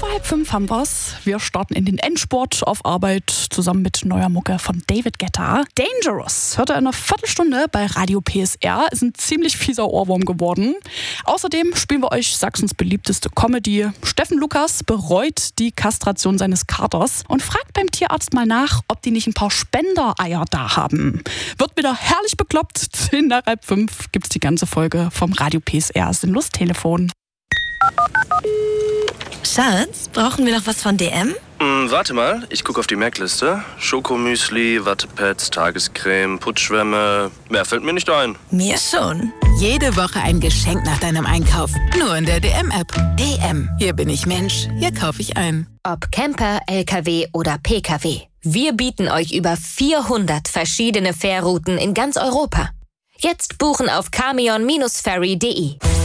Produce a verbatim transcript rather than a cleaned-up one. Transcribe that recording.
Vor halb fünf haben wir's. Wir starten in den Endsport auf Arbeit zusammen mit neuer Mucke von David Guetta. Dangerous hört er in einer Viertelstunde bei Radio P S R. Ist ein ziemlich fieser Ohrwurm geworden. Außerdem spielen wir euch Sachsens beliebteste Comedy. Steffen Lukas bereut die Kastration seines Katers und fragt beim Tierarzt mal nach, ob die nicht ein paar Spendereier da haben. Wird wieder herrlich bekloppt. Zehn nach halb fünf gibt's die ganze Folge vom Radio P S R Sinnlos Telefon. Schatz, brauchen wir noch was von D M? Mm, warte mal, ich gucke auf die Merkliste. Schokomüsli, Wattepads, Tagescreme, Putzschwämme. Mehr fällt mir nicht ein. Mir schon. Jede Woche ein Geschenk nach deinem Einkauf. Nur in der D M-App. D M. Hier bin ich Mensch. Hier kaufe ich ein. Ob Camper, L K W oder P K W. Wir bieten euch über vierhundert verschiedene Fährrouten in ganz Europa. Jetzt buchen auf camion Bindestrich ferry punkt de.